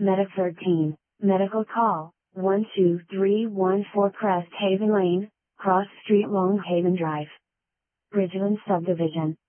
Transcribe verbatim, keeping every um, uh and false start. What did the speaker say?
Medic thirteen, medical call, one two three one four Crest Haven Lane, Cross Street Long Haven Drive. Bridgeland Subdivision.